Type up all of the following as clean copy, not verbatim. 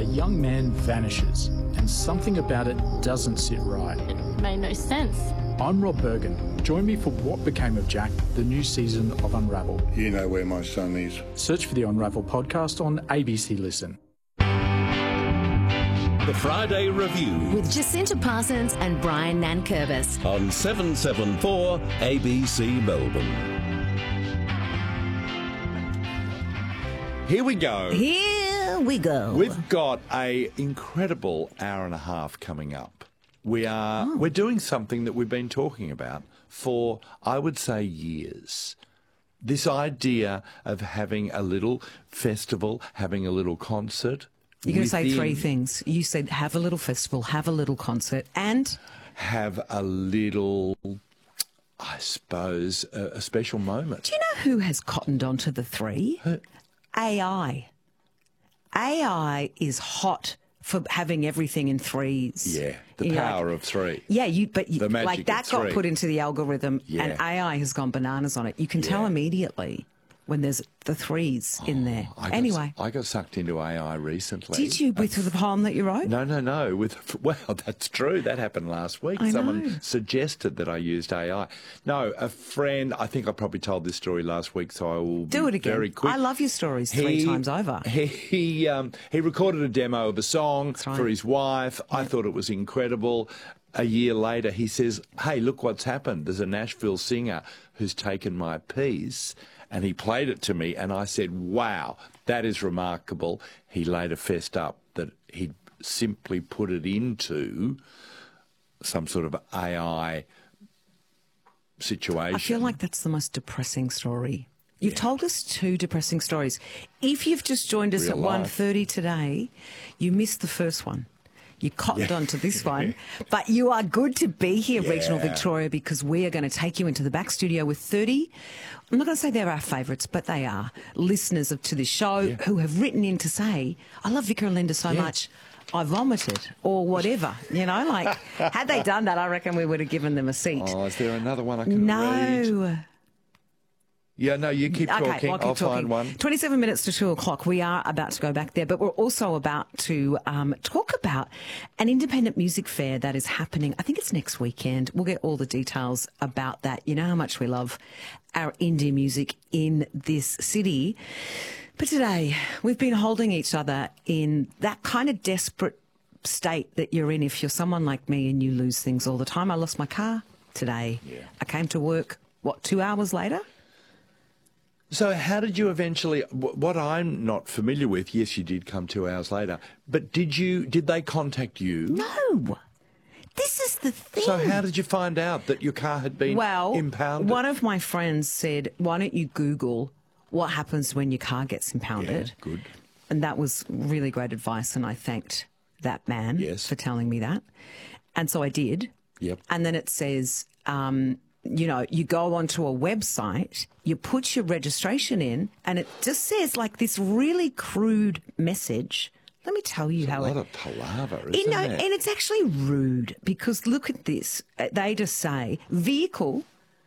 a young man vanishes and something about it doesn't sit right. It made no sense. I'm Rob Bergen. Join me for What Became of Jack, the new season of Unravel. You know where my son is. Search for the Unravel podcast on ABC Listen. The Friday Review with Jacinta Parsons and Brian Nankervis on 774 ABC Melbourne. Here we go. Here we go. We've got a incredible hour and a half coming up. We're doing something that we've been talking about for, I would say, years. This idea of having a little festival, having a little concert. You're going to say three things. You said have a little festival, have a little concert, and have a little, I suppose, a special moment. Do you know who has cottoned onto the three? Who? AI. AI is hot for having everything in threes. Yeah, the power of three. Yeah, the magic like that got three. Put into the algorithm, Yeah. and AI has gone bananas on it. You can tell immediately when there's the threes in there. I got sucked into AI recently. Did you with the poem that you wrote? No. Well, that's true. That happened last week. Someone suggested that I used AI. No, a friend. I think I probably told this story last week, so I will do it again. Very quick. I love your stories three times over. He recorded a demo of a song for his wife. I thought it was incredible. A year later, he says, "Hey, look what's happened. There's a Nashville singer who's taken my piece." And he played it to me, and I said, wow, that is remarkable. He later fessed up that he'd simply put it into some sort of AI situation. I feel like that's the most depressing story. You've told us two depressing stories. If you've just joined us Real at life. 1:30 today, you missed the first one. You cottoned on to this one. But you are good to be here, Regional Victoria, because we are going to take you into the back studio with 30. I'm not going to say they're our favourites, but they are listeners to this show who have written in to say, I love Vicar and Linda so much, I vomited or whatever. You know, like, had they done that, I reckon we would have given them a seat. Oh, is there another one I can read? No. Yeah, no, you keep talking. Okay, I'll find one. 27 minutes to 2 o'clock. We are about to go back there, but we're also about to talk about an independent music fair that is happening. I think it's next weekend. We'll get all the details about that. You know how much we love our indie music in this city. But today, we've been holding each other in that kind of desperate state that you're in if you're someone like me and you lose things all the time. I lost my car today. Yeah. I came to work, 2 hours later? So how did you eventually, what I'm not familiar with, yes, you did come 2 hours later, but did they contact you? No. This is the thing. So how did you find out that your car had been impounded? One of my friends said, why don't you Google what happens when your car gets impounded? Yeah, good. And that was really great advice, and I thanked that man for telling me that. And so I did. Yep. And then it says, you know, you go onto a website, you put your registration in, and it just says like this really crude message. Let me tell you how a lot of palaver, isn't it? and it's actually rude because look at this. They just say vehicle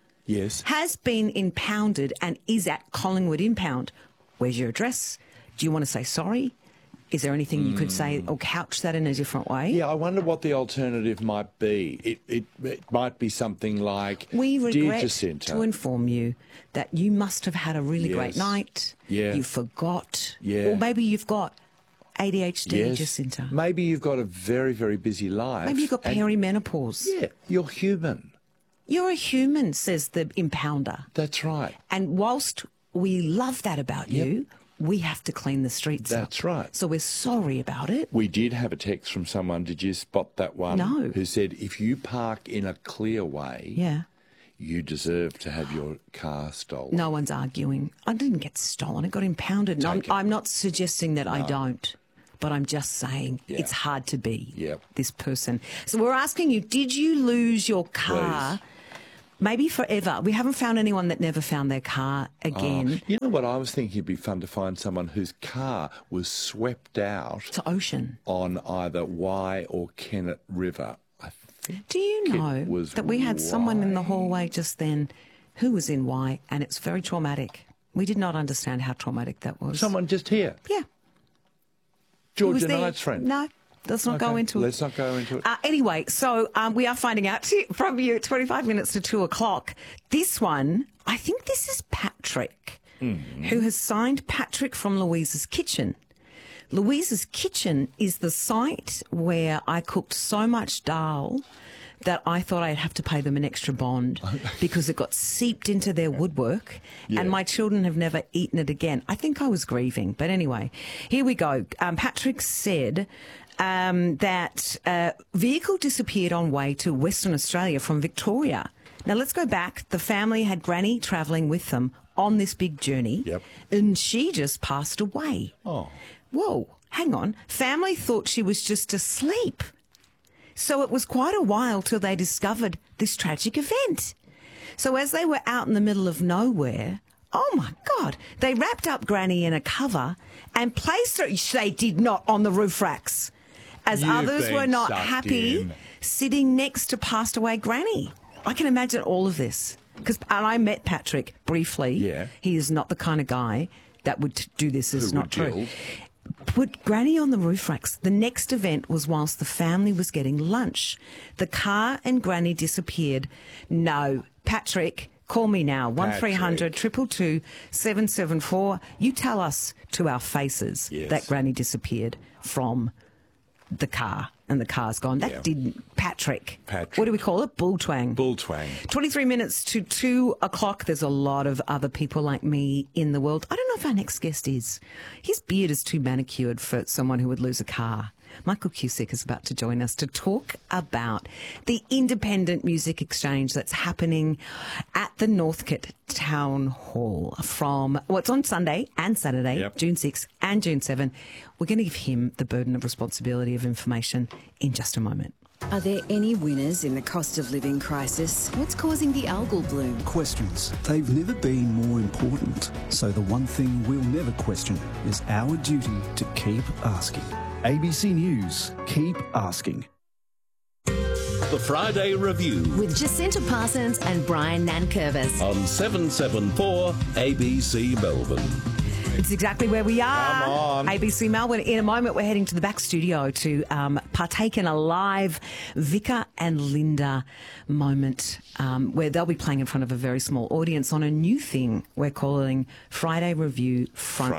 has been impounded and is at Collingwood Impound. Where's your address? Do you want to say sorry? Is there anything you could say or couch that in a different way? Yeah, I wonder what the alternative might be. It might be something like, we Dear regret Jacinta, to inform you that you must have had a really great night. Yeah. You forgot. Yeah. Or maybe you've got ADHD, Jacinta. Maybe you've got a very, very busy life. Maybe you've got perimenopause. Yeah, you're human. You're a human, says the impounder. That's right. And whilst we love that about you, we have to clean the streets up. That's right. So we're sorry about it. We did have a text from someone, did you spot that one? No. Who said, if you park in a clear way, you deserve to have your car stolen. No one's arguing. I didn't get stolen. It got impounded. And I'm not suggesting that I don't. But I'm just saying it's hard to be this person. So we're asking you, did you lose your car? Please. Maybe forever. We haven't found anyone that never found their car again. You know what I was thinking? It'd be fun to find someone whose car was swept out to ocean on either Wye or Kennet River. I think. Do you know that we had someone in the hallway just then who was in Wye, and it's very traumatic. We did not understand how traumatic that was. Someone just here? Yeah. Georgia Knight's friend. No. Let's not go into it. Let's not go into it. Anyway, so we are finding out from you at 25 minutes to 2 o'clock. This one, I think this is Patrick, who has signed Patrick from Louise's Kitchen. Louise's Kitchen is the site where I cooked so much dal that I thought I'd have to pay them an extra bond because it got seeped into their woodwork and my children have never eaten it again. I think I was grieving. But anyway, here we go. Patrick said that vehicle disappeared on way to Western Australia from Victoria. Now, let's go back. The family had Granny travelling with them on this big journey and she just passed away. Oh. Whoa, hang on. Family thought she was just asleep. So it was quite a while till they discovered this tragic event. So as they were out in the middle of nowhere, oh my God, they wrapped up Granny in a cover and placed her, they did not, on the roof racks, as others were not happy sitting next to passed away Granny. I can imagine all of this. And I met Patrick briefly. Yeah. He is not the kind of guy that would do this. It's not true. Put Granny on the roof racks. The next event was whilst the family was getting lunch. The car and Granny disappeared. No, Patrick, call me now. 1300 222 774. You tell us to our faces that Granny disappeared from the car and the car's gone. That didn't. Patrick. What do we call it? Bull twang. Bull twang. 23 minutes to 2 o'clock. There's a lot of other people like me in the world. I don't know if our next guest is. His beard is too manicured for someone who would lose a car. Michael Cusick is about to join us to talk about the independent music exchange that's happening at the Northcote Town Hall from, it's on Sunday and Saturday, June 6 and June 7. We're going to give him the burden of responsibility of information in just a moment. Are there any winners in the cost of living crisis? What's causing the algal bloom? Questions. They've never been more important. So the one thing we'll never question is our duty to keep asking. ABC News, keep asking. The Friday Review with Jacinta Parsons and Brian Nankervis on 774 ABC Melbourne. It's exactly where we are. Come on. ABC Melbourne. In a moment, we're heading to the back studio to partake in a live Vicar and Linda moment where they'll be playing in front of a very small audience on a new thing we're calling Friday Review Front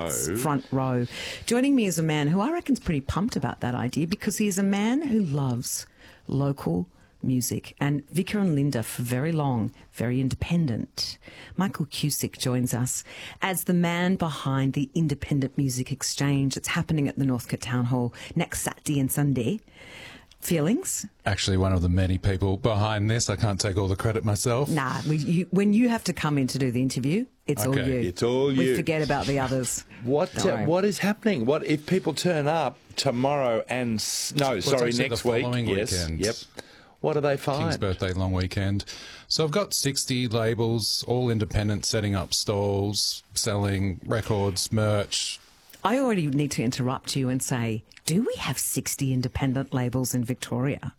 Row. Joining me is a man who I reckon's pretty pumped about that idea because he is a man who loves local music, and Vicar and Linda for very long, very independent. Michael Cusick joins us as the man behind the Independent Music Exchange. It's happening at the Northcote Town Hall next Saturday and Sunday. Feelings? Actually, one of the many people behind this. I can't take all the credit myself. Nah, when you have to come in to do the interview, it's all you. It's all you. We forget about the others. What is happening? What if people turn up tomorrow and next week? Weekend. Yep. What do they find? King's birthday long weekend. So I've got 60 labels, all independent, setting up stalls, selling records, merch. I already need to interrupt you and say, do we have 60 independent labels in Victoria?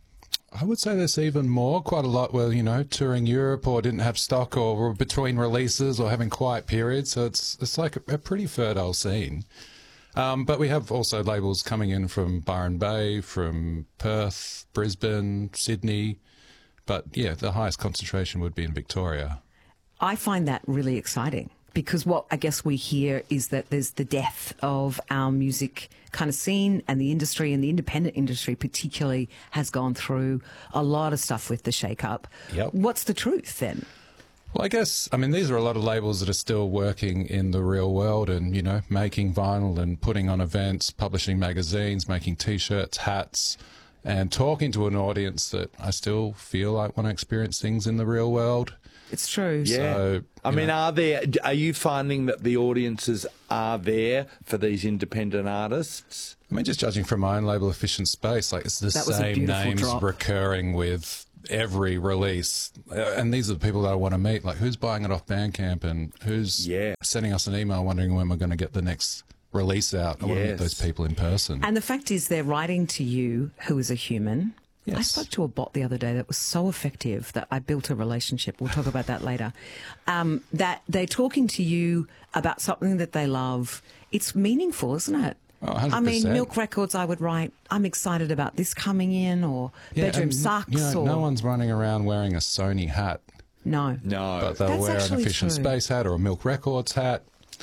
I would say there's even more, quite a lot were, touring Europe or didn't have stock or were between releases or having quiet periods. So it's like a pretty fertile scene. But we have also labels coming in from Byron Bay, from Perth, Brisbane, Sydney. But, yeah, the highest concentration would be in Victoria. I find that really exciting because what I guess we hear is that there's the death of our music kind of scene, and the industry, and the independent industry particularly has gone through a lot of stuff with the shake-up. Yep. What's the truth then? Well, I guess, these are a lot of labels that are still working in the real world and, making vinyl and putting on events, publishing magazines, making T-shirts, hats, and talking to an audience that I still feel like want to experience things in the real world. It's true. Yeah. So, are you finding that the audiences are there for these independent artists? Just judging from my own label, Efficient Space, it's the same names recurring with every release, and these are the people that I want to meet. Like, who's buying it off Bandcamp and who's sending us an email wondering when we're going to get the next release out. I want to meet those people in person. And the fact is, they're writing to you, who is a human. Yes. I spoke to a bot the other day that was so effective that I built a relationship. We'll talk about that later. That they're talking to you about something that they love. It's meaningful, isn't it? Oh, 100%. I mean, Milk Records, I would write, I'm excited about this coming in, or Bedroom and, Sucks. You know, or no one's running around wearing a Sony hat. No. But they'll That's wear an actually Efficient true. Space hat or a Milk Records hat.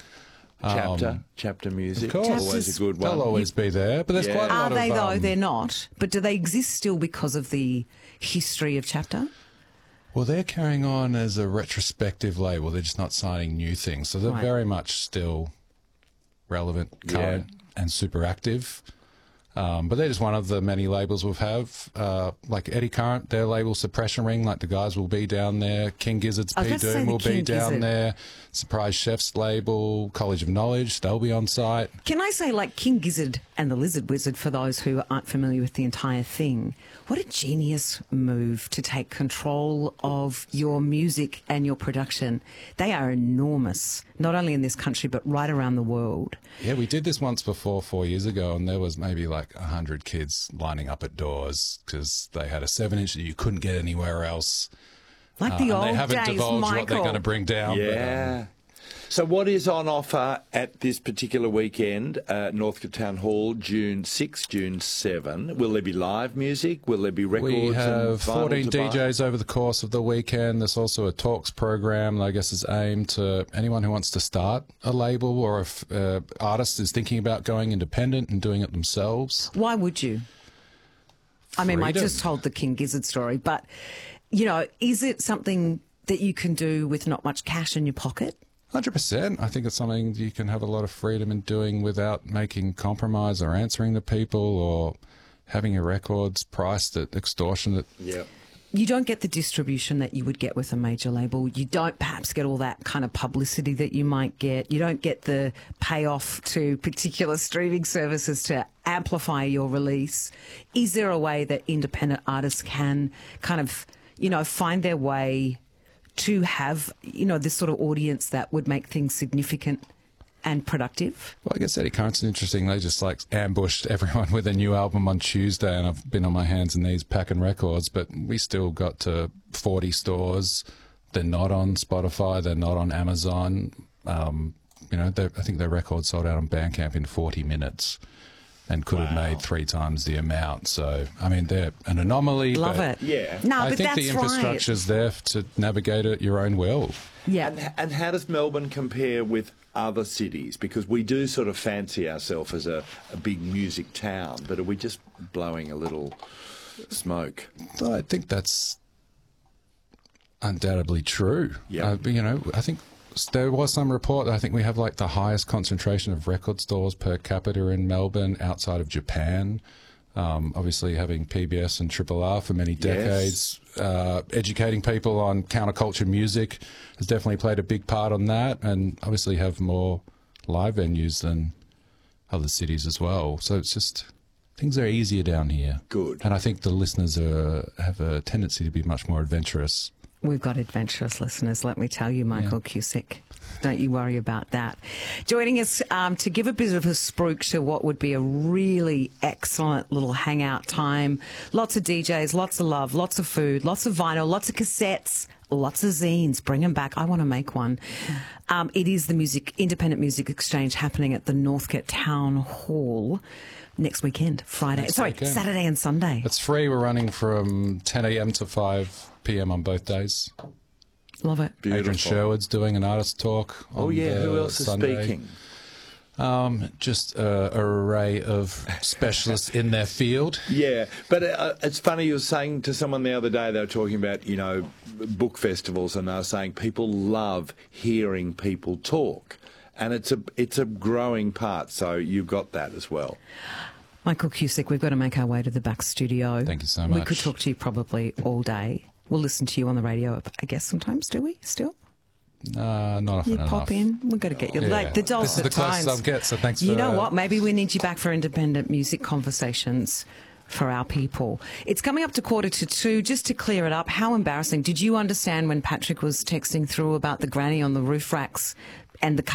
Chapter music, Of course. always a good one. They'll always be there, but there's Yeah. quite a Are lot they, of... though? They're not. But do they exist still because of the history of Chapter? Well, they're carrying on as a retrospective label. They're just not signing new things. So they're Right. very much still relevant, current, and super active. But they're just one of the many labels we'll have. Like Eddie Current, their label Suppression Ring, like the guys will be down there. King Gizzard's I was P. about to say Doom the will be King down Gizzard. there. Surprise Chef's label, College of Knowledge, they'll be on site. Can I say, like King Gizzard and the Lizard Wizard, for those who aren't familiar with the entire thing, what a genius move to take control of your music and your production. They are enormous, not only in this country, but right around the world. Yeah, we did this once before 4 years ago, and there was maybe like 100 kids lining up at doors because they had a 7-inch that you couldn't get anywhere else. Like the old and they haven't days, divulged Michael. what they're going to bring down. Yeah. So what is on offer at this particular weekend at Northcote Town Hall, June 6, June 7? Will there be live music? Will there be records? We and have vinyl 14 to buy? DJs over the course of the weekend. There's also a talks program that I guess is aimed to anyone who wants to start a label, or if artist is thinking about going independent and doing it themselves. Why would you? I mean, I Freedom. just told the King Gizzard story, but, you know, is it something that you can do with not much cash in your pocket? 100%. I think it's something you can have a lot of freedom in doing without making compromise or answering to people or having your records priced at extortionate. Yeah. You don't get the distribution that you would get with a major label. You don't perhaps get all that kind of publicity that you might get. You don't get the payoff to particular streaming services to amplify your release. Is there a way that independent artists can kind of, you know, find their way to have, you know, this sort of audience that would make things significant and productive? Well, I guess Eddie Current's interesting. They just like ambushed everyone with a new album on Tuesday, and I've been on my hands and knees packing records, but we still got to 40 stores. They're not on Spotify. They're not on Amazon. You know, I think their record sold out on Bandcamp in 40 minutes and could have made 3 times the amount. So, I mean, they're an anomaly. Love but it. Yeah. No, I but think that's the infrastructure's there to navigate it at your own will. right. Yeah. And how does Melbourne compare with other cities? Because we do sort of fancy ourselves as a big music town, but are we just blowing a little smoke? I think that's undoubtedly true. Yeah. You know, I think there was some report that I think we have like the highest concentration of record stores per capita in Melbourne outside of Japan. Obviously having PBS and Triple R for many decades, educating people on counterculture music has definitely played a big part on that, and obviously have more live venues than other cities as well. So it's just, things are easier down here. Good. And I think the listeners have a tendency to be much more adventurous. We've got adventurous listeners, let me tell you, Michael Cusick. Don't you worry about that. Joining us to give a bit of a spruik to what would be a really excellent little hangout time. Lots of DJs, lots of love, lots of food, lots of vinyl, lots of cassettes, lots of zines. Bring them back. I want to make one. It is the Independent Music Exchange happening at the Northcote Town Hall next weekend, Saturday and Sunday. It's free. We're running from 10 a.m. to 5 p.m. on both days. Love it. Beautiful. Adrian Sherwood's doing an artist talk on Who else is Sunday. speaking? Just an array of specialists in their field. Yeah, but it's funny, you were saying to someone the other day, they were talking about, you know, book festivals, and they were saying people love hearing people talk. And it's a growing part, so you've got that as well. Michael Cusick, we've got to make our way to the back studio. Thank you so We much. could talk to you probably all day. We'll listen to you on the radio, I guess, sometimes, do we, still? Not often You enough. pop in. We've got to get you. Yeah. Like the This is dulcet the closest tones. I'll get, so thanks You for know that. what? Maybe we need you back for independent music conversations for our people. It's coming up to 1:45. Just to clear it up, how embarrassing. Did you understand when Patrick was texting through about the granny on the roof racks and the